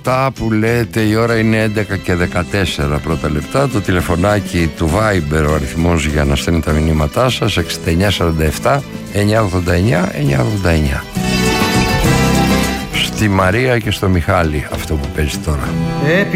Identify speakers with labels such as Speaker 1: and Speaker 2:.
Speaker 1: αυτά που λέτε. Η ώρα είναι 11 και 14 πρώτα λεπτά. Το τηλεφωνάκι του Viber, ο αριθμός για να στέλνετε τα μηνύματά σας, 6947 989 989. Στη Μαρία και στο Μιχάλη αυτό που παίζει τώρα.